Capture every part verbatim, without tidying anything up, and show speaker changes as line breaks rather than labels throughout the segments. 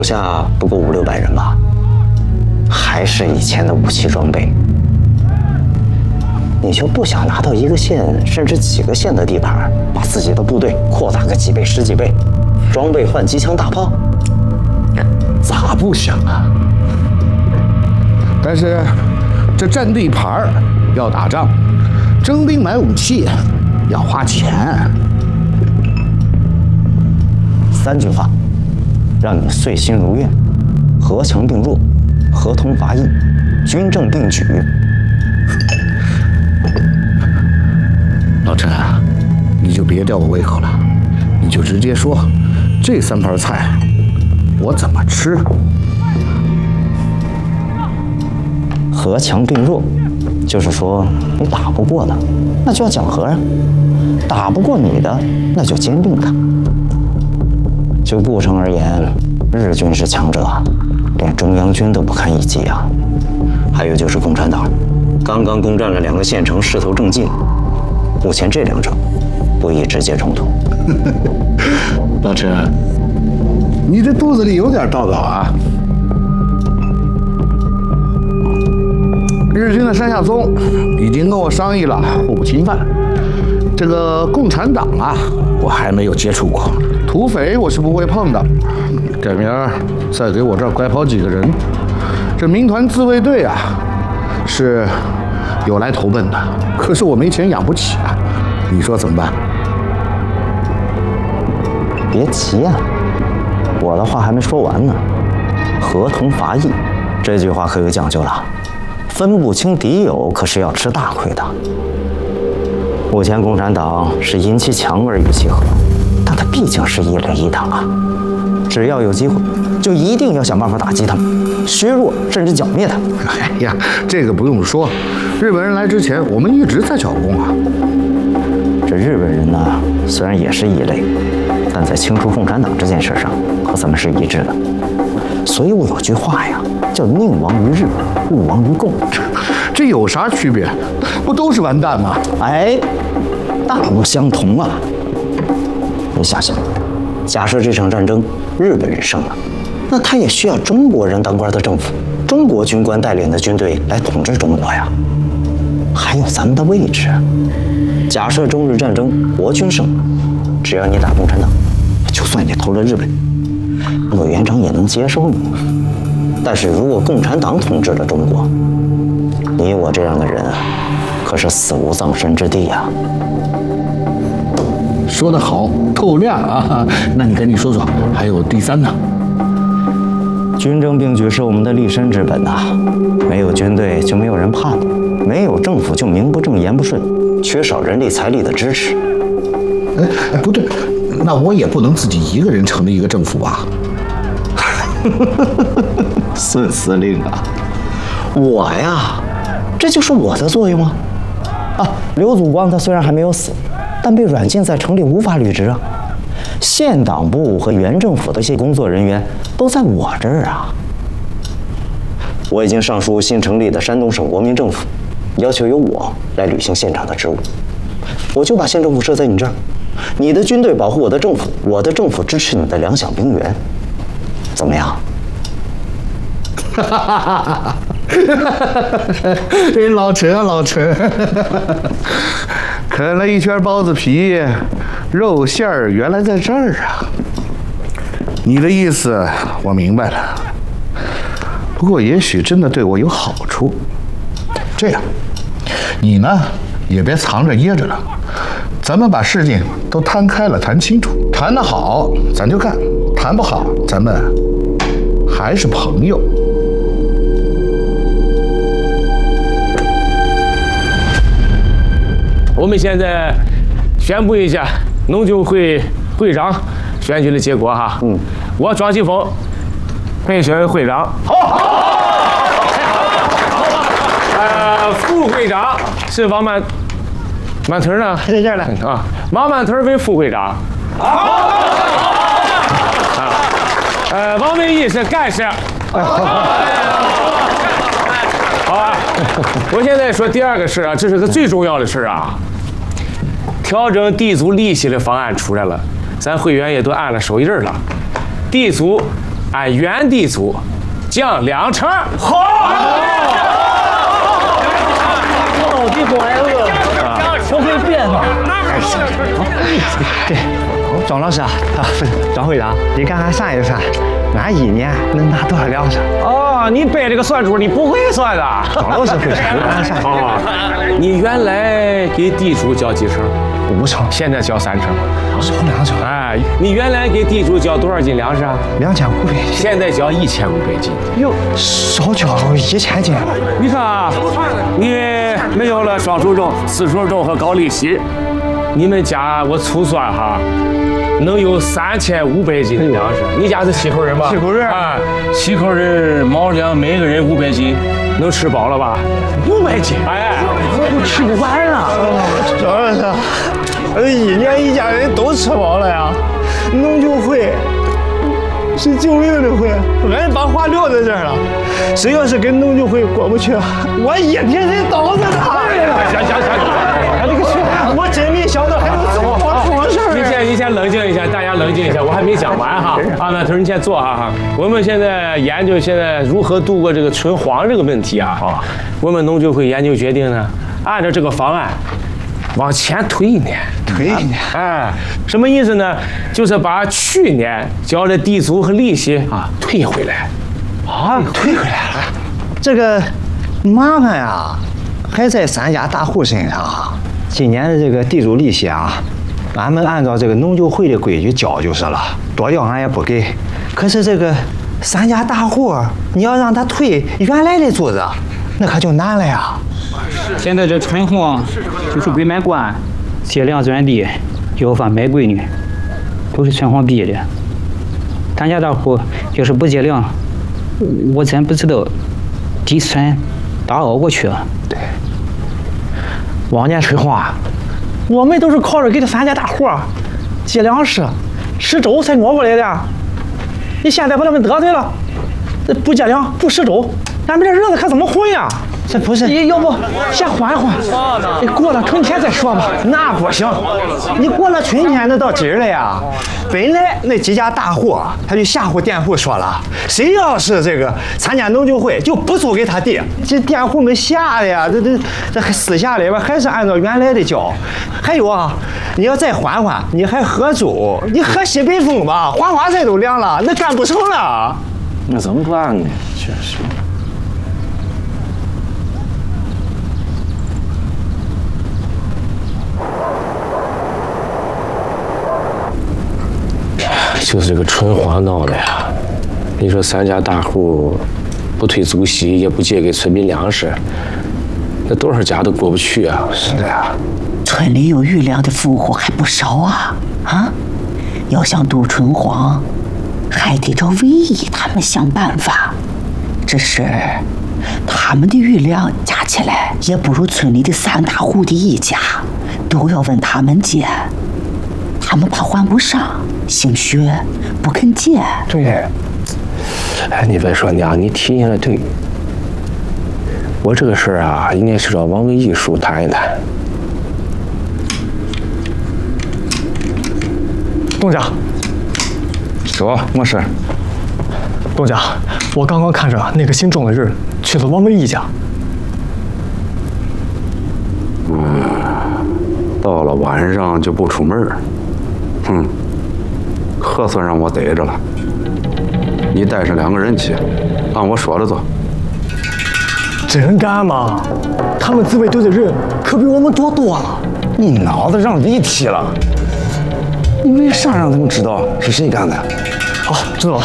手下不过五六百人吧，还是以前的武器装备。你就不想拿到一个县甚至几个县的地盘，把自己的部队扩大个几倍、十几倍，装备换机枪大炮？
咋不想啊？但是这占地盘要打仗，征兵买武器要花钱。
三句话，让你遂心如愿，和强并弱，合同伐异，军政并举。
老陈啊，你就别吊我胃口了，你就直接说，这三盘菜我怎么吃？
和强并弱，就是说你打不过的，那就要讲和啊；打不过你的，那就兼并他。就顾城而言，日军是强者，连中央军都不堪一击啊。还有就是共产党，刚刚攻占了两个县城，势头正劲。目前这两者不宜直接冲突。
老陈，你这肚子里有点道道啊。日军的山下宗已经跟我商议了，互不侵犯。这个共产党啊，我还没有接触过，土匪我是不会碰的。改明儿再给我这儿拐跑几个人。这民团自卫队啊，是有来投奔的，可是我没钱养不起啊，你说怎么办？
别急啊，我的话还没说完呢。合同伐异，这句话可有讲究了，分不清敌友可是要吃大亏的。目前共产党是因其强而与其和，但他毕竟是一垒一党啊，只要有机会，就一定要想办法打击他们，削弱甚至剿灭他。
哎呀，这个不用说，日本人来之前，我们一直在剿共啊。
这日本人呢，虽然也是异类，但在清除共产党这件事上和咱们是一致的。所以我有句话呀，叫宁亡于日，勿亡于共。
这有啥区别？不都是完蛋吗？
哎，大不相同啊！你想想，假设这场战争日本人胜了，那他也需要中国人当官的政府，中国军官带领的军队来统治中国呀。还有咱们的位置。假设中日战争国军胜了，只要你打共产党，就算你投了日本，委员长也能接受你。但是如果共产党统治了中国，你我这样的人可是死无葬身之地呀。
说得好，透亮啊！那你赶紧说说，还有第三呢？
军政并举是我们的立身之本呐、啊，没有军队就没有人怕你，没有政府就名不正言不顺，缺少人力财力的支持。
哎哎，不对，那我也不能自己一个人成立一个政府吧？
孙司令啊，我呀，这就是我的作用啊！啊，刘祖光他虽然还没有死，但被软禁在城里无法履职啊。县党部和原政府的一些工作人员都在我这儿啊。我已经上书新成立的山东省国民政府，要求由我来履行县长的职务。我就把县政府设在你这儿，你的军队保护我的政府，我的政府支持你的粮饷兵员，怎么样？
哈哈哈哈哈！这老陈啊，老陈，啃了一圈包子皮，肉馅儿原来在这儿啊！你的意思我明白了，不过也许真的对我有好处。这样，你呢也别藏着掖着了，咱们把事情都摊开了谈清楚，谈得好咱就干，谈不好咱们还是朋友。
我们现在宣布一下农军会会长选举的结果哈。嗯，我庄继峰被选为会长。好。呃，副会长是王满满屯呢？
在这儿了
啊，王满屯为副会长。好。啊，呃，王文义是干事。好啊，我现在说第二个事啊，这是个最重要的事啊。调整地租利息的方案出来了，咱会员也都按了手印了。地租按原地租降两成。好，
到底过来了，我会变的。
对，张老师啊，啊，不是张会长，你看看算一算，俺一年能拿多少粮食？
哦，你背这个算珠，你不会算的。
张老师会算，我看算。
哦，你原来给地主交几成？
五成，
现在交三成。
少两成。
哎，你原来给地主交多少斤粮食啊？
两千五百斤。
现在交一千五百斤。
哟，少交一千斤了。
你看啊，你没有了双主种、四主种和高利息，你们家我粗算哈，能有三千五百斤的粮食。你家是七口人吧？
七口人
啊，七口人毛粮每个人五百斤，能吃饱了吧？
五百斤，
哎，
都吃不完了。张老师，呃，一年一家人都吃饱了呀。农救会是救命的会，俺把话撂在这儿了。谁要是跟农救会过不去，我一批人倒着他。
行行行，
这个去，我真没想到还有这么好出事儿。
你先你先冷静一下，大家冷静一下，我还没讲完哈。啊，那头你先坐哈哈。我们现在研究现在如何度过这个存荒这个问题啊。好，我们农救会研究决定呢，按照这个方案往前推一年。
推一年。
哎，什么意思呢？就是把去年交的地租和利息啊退回来。
啊，退回来了。这个麻烦呀，还在三家大户身上啊。今年的这个地主利息啊，俺们按照这个农救会的规矩交就是了，多交俺也不给。可是这个三家大户，你要让他退原来的租子，那可就难了呀。
现在这春荒就是鬼买官，接粮转地，要饭买闺女，都是春荒逼的。咱家大户要是不接粮，我真不知道底船咋熬过去啊。
对，往年春荒，我们都是靠着给这三家大户接粮食、吃粥才挪过来的。你现在把他们得罪了，不接粮、不吃粥，咱们这日子可怎么混呀？这不是，你要不先缓缓，你过了春天再说吧。那不行，你过了春天那到今儿了呀。本来那几家大户他就吓唬佃户说了，谁要是这个参加农救会，就不租给他地。这佃户们吓的呀，这这这还私下里边还是按照原来的交。还有啊，你要再缓缓，你还喝粥，你喝西北风吧，黄花菜都凉了，那干不成了。
那怎么办呢？确实。
就是这个春荒闹的呀！你说三家大户不退租息，也不借给村民粮食，那多少家都过不去啊！
是的呀，
村里有余粮的富户还不少啊！啊，要想渡春荒，还得找韦义他们想办法。只是他们的余粮加起来也不如村里的三大户的一家，都要问他们借。他们怕还不上，兴许不肯借。
对，哎，你别说娘，你提醒的对。我这个事儿啊，应该是找王维义叔谈一谈。
东家，
说，
没事。东家，我刚刚看着那个姓钟的人去了王维义家。
嗯，到了晚上就不出门。哼，可算让我逮着了。你带上两个人去，按我说的做。
真敢吗？他们自卫队的人可比我们多多了。
你脑子让离题了。你没啥让他们知道是谁干的。
好，知道了。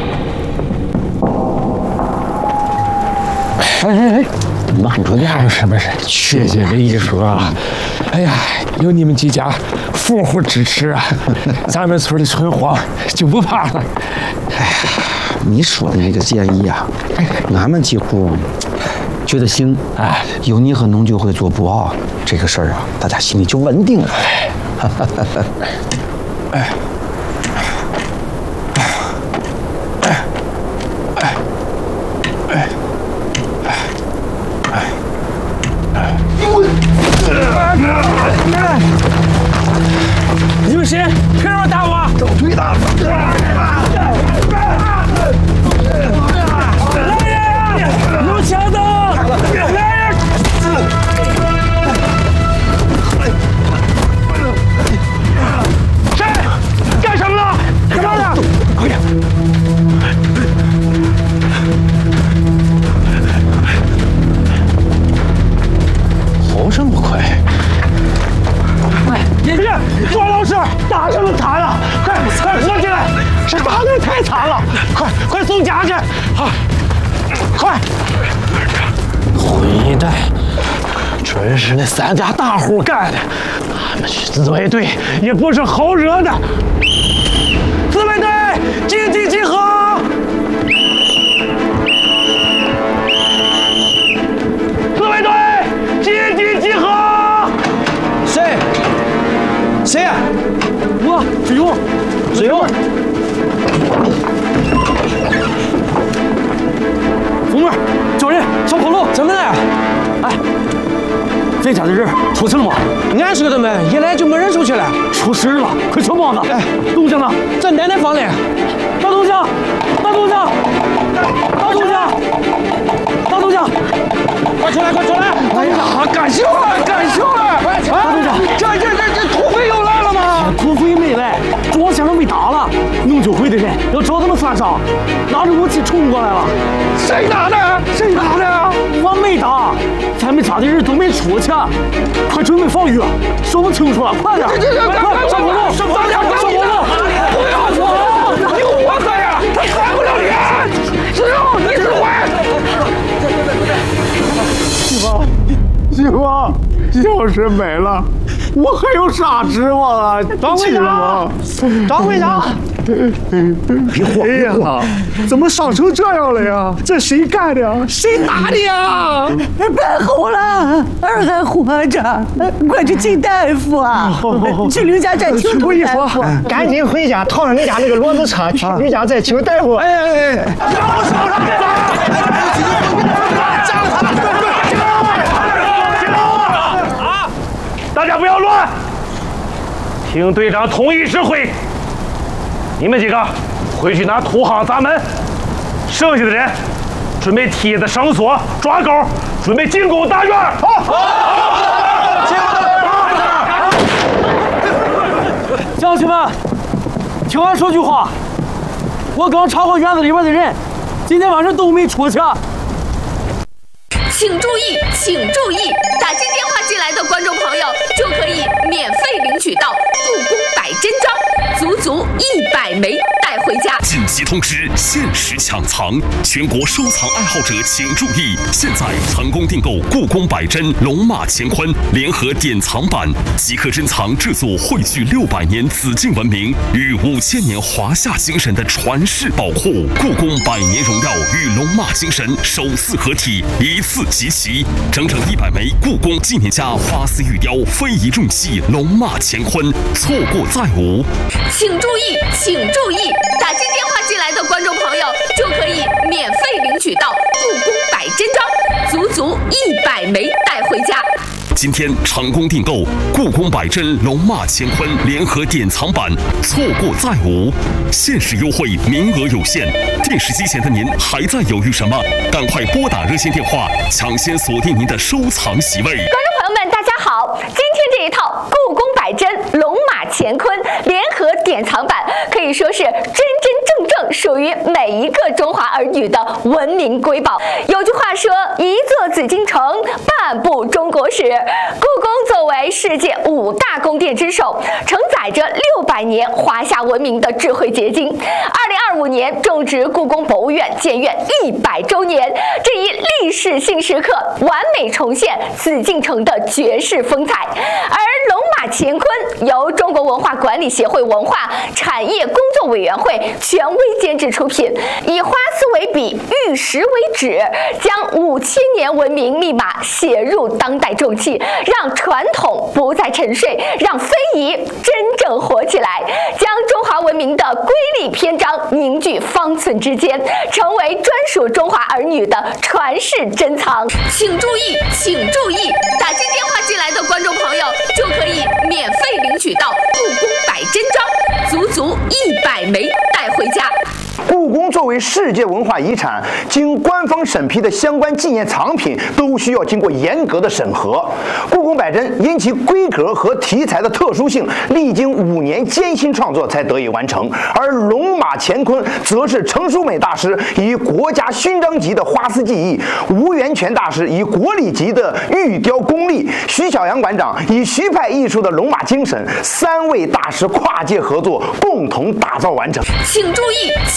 哎哎哎，慢着点，没事没事。谢谢韦义叔啊！哎呀，有你们几家富户支持啊，咱们村的春荒就不怕了。
哎呀，你说的那个建议啊，俺们几户觉得行。哎，有你和农救会做布奥，这个事儿啊，大家心里就稳定了。哎，哎。
你们谁？凭什么打我？
找腿打死！
送家去。好，快！混蛋，准是那三家大户干的。俺们去自卫队也不是好惹的。自卫队集体集合！自卫队集体集合！谁？谁呀？我志勇，志勇。红妹，叫人上跑路，怎么了？哎，咱家的人出去了吗？俺说的没，一来就没人出去了。出事了，快瞧包子！哎，东家呢？在奶奶房里。大东家，大东家，大东家，大东家，快出来，快出来！哎呀，干啥了？干啥了？大东家，这这这这土匪又来了吗？土匪没来，庄先生被打了，弄酒会的人要找他们算账，拿着武器冲过来了。谁打的？谁打的？我没打，咱们家的人都没出去，快准备防御，说不清楚了，快点！快上跑路，上跑路，上跑路！不要跑，你活该呀！他还不了脸！只有你是坏。媳妇，媳妇，要是没了，我还有啥指望啊？张会长，张会长，别慌了，怎么伤成这样了呀？这谁干的呀？谁打的呀？
白喉了，儿还活着，快去请大夫啊！去刘家寨请大夫。
赶紧回家，套上你家那个骡子车，去刘家寨请大夫。哎哎哎！让我手上扎了他们！啊！大家不要乱，听队长统一指挥。你们几个回去拿土夯砸门，剩下的人准备梯子、绳索、抓钩，准备进攻大院。好，好，进攻大院。乡亲们，听俺说句话，我刚查过院子里边的人，今天晚上都没出去。
请注意，请注意！打进电话进来的观众朋友就可以免费领取到故宫百珍章，足足一百枚带回家。
紧急通知：限时抢藏，全国收藏爱好者请注意！现在成功订购故宫百珍龙马乾坤联合典藏版，即可珍藏这座汇聚六百年紫禁文明与五千年华夏精神的传世宝库。故宫百年荣耀与龙马精神首次合体，一次集齐，整整一百枚故宫纪念家花丝玉雕非遗重器龙马乾坤，错过再无。
请注意，请注意！打进电话进来的观众朋友就可以免费领取到故宫百珍章，足足一百枚带回家。
今天成功订购故宫百珍龙马乾坤联合典藏版，错过再无，限时优惠，名额有限。电视机前的您还在犹豫什么？赶快拨打热线电话，抢先锁定您的收藏席位。
观众朋友们，大家好！今天这一套故宫百珍龙马乾坤联合典藏版，可以说是真真正正属于每一个中华儿女的文明瑰宝。有句话说：“一座紫禁城，半部中国史。”故宫作为世界五大宫殿之首，承载着六百年华夏文明的智慧结晶。二零二五年正值故宫博物院建院一百周年，这一历史性时刻，完美重现紫禁城的绝世风采。而龙马乾坤由中国文化管理协会文化产业工作委员会权威监制出品，以花丝为笔，玉石为纸，将五千年文明密码写入当代重器，让传统不再沉睡，让非遗真正活起来，将中华文明的瑰丽篇章凝聚方寸之间，成为专属中华儿女的传世珍藏。请注意，请注意！打进电话进来的观众朋友就可以免费领取到故宫百珍章，足足一百枚带回家。
故宫作为世界文化遗产，经官方审批的相关纪念藏品都需要经过严格的审核。故宫百珍因其规格和题材的特殊性，历经五年艰辛创作才得以完成。而龙马乾坤则是程淑美大师以国家勋章级的花丝技艺，吴元泉大师以国礼级的玉雕功力，徐小阳馆长以徐派艺术的龙马精神，三位大师跨界合作，共同打造完成。
请注意！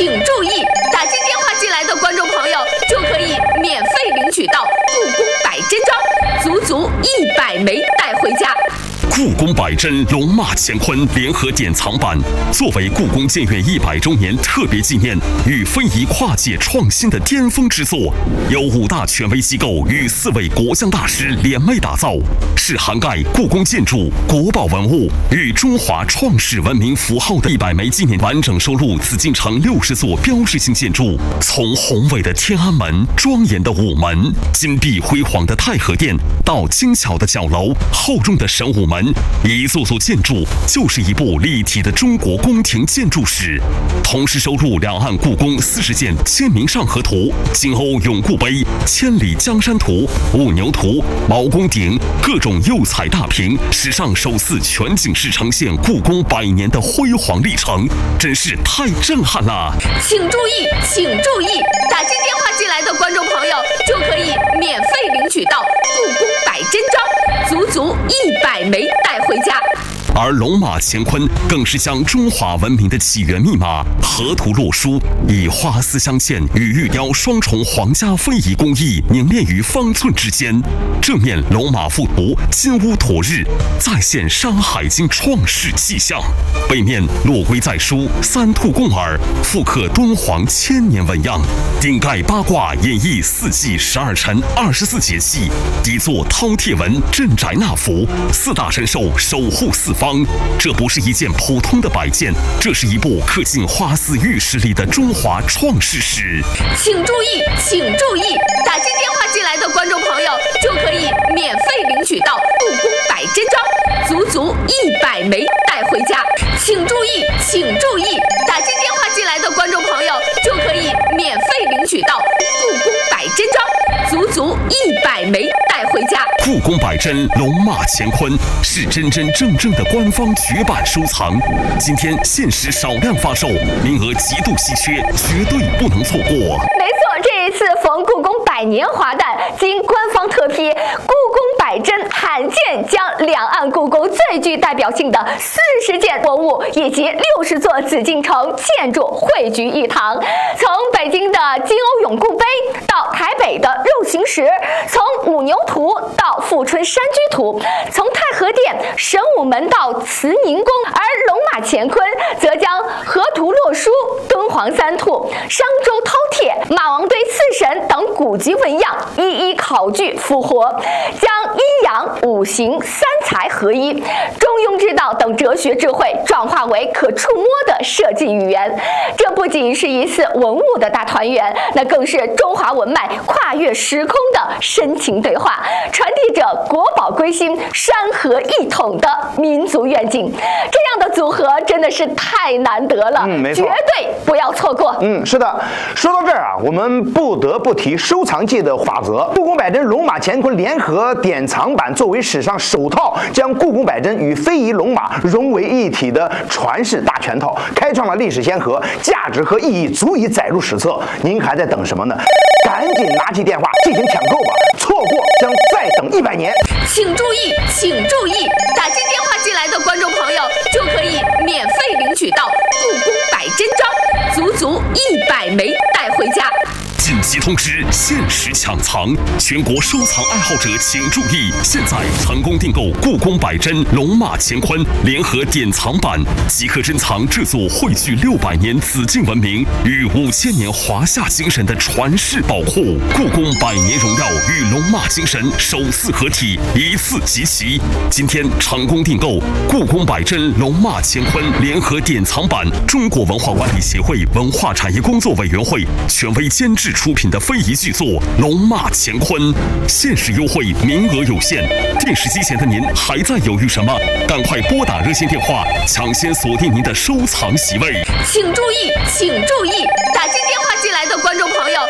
请注意，打进电话进来的观众朋友就可以免费领取到故宫百珍章，足足一百枚带回家。
故宫百珍龙马乾坤联合典藏版，作为故宫建院一百周年特别纪念与非遗跨界创新的巅峰之作，由五大权威机构与四位国香大师联袂打造，是涵盖故宫建筑、国宝文物与中华创世文明符号的一百枚纪念，完整收录紫禁城六十座标志性建筑，从宏伟的天安门、庄严的午门、金碧辉煌的太和殿，到精巧的角楼、厚重的神武门。一座座建筑就是一部立体的中国宫廷建筑史，同时收录两岸故宫四十件签名上河图、金瓯永固碑、千里江山图、雾牛图、毛公鼎各种釉彩大屏，史上首次全景式呈现故宫百年的辉煌历程，真是太震撼了！
请注意，请注意，打进电话进来的观众朋友就可以免费领取到故宫百珍章，足足一百枚带回家。
而龙马乾坤更是将中华文明的起源密码河图洛书，以花丝镶嵌与玉雕双重皇家非遗工艺凝练于方寸之间。正面龙马附图金乌妥日，再现《山海经》创世气象；背面落龟在书三兔共耳，复刻敦煌千年纹样。顶盖八卦演绎四季十二辰二十四节气，底座饕餮纹镇宅纳福，四大神兽守护四方。这不是一件普通的摆件，这是一部刻进花丝玉石里的中华创世史。
请注意，请注意，打进电话进来的观众朋友就可以免费领取到故宫百珍章，足足一百枚带回家。请注意，请注意，打进电话进来的观众朋友就可以免费领取到故宫百珍章，足足一百枚带回家。
故宫百珍龙马乾坤是真真正正的官方绝版收藏，今天限时少量发售，名额极度稀缺，绝对不能错过。
没错，这一次逢故宫百年华诞，经官方特批，故宫百珍罕见将两岸故宫最具代表性的四十件文物以及六十座紫禁城建筑汇聚一堂。从北京的金瓯永固碑到台北的肉形石，从五牛图到富春山居图，从太和殿、神武门到慈宁宫，而龙马乾坤则将河图洛书、敦煌三兔、商周饕餮、马王堆四神等古籍纹样一一考据复活，将阴阳、五行、三才合一、中庸之道等哲学智慧转化为可触摸的设计语言。这不仅是一次文物的大团圆，那更是中华文脉跨越时空的深情对话，传递着国宝归心、山河一统的民族愿景。这样的组合真的是太难得了，
嗯，没错，
绝对不要错过。
嗯，是的。说到这儿啊，我们不得不提收藏界的法则。故宫百珍龙马乾坤联合典藏版作为史上首套将故宫百珍与非遗龙马融为一体的传世大全套，开创了历史先河，价值和意义足以载入史册。您还在等什么呢？赶紧拿起电话进行抢购吧，错过将再等一百年。
请注意，请注意，打进电话进来的观众朋友就可以免费领取到故宫百珍章，足足一百枚带回家。
紧急通知，限时抢藏，全国收藏爱好者请注意！现在成功订购故宫百珍龙马乾坤联合典藏版，即刻珍藏这座汇聚六百年紫禁文明与五千年华夏精神的传世宝库。故宫百年荣耀与龙马精神首次合体，一次集齐。今天成功订购故宫百珍龙马乾坤联合典藏版，中国文化管理协会文化产业工作委员会权威监制出品的非遗巨作《龙马乾坤》，限时优惠，名额有限。电视机前的您还在犹豫什么？赶快拨打热线电话，抢先锁定您的收藏席位。
请注意，请注意，打进电话进来的观众朋友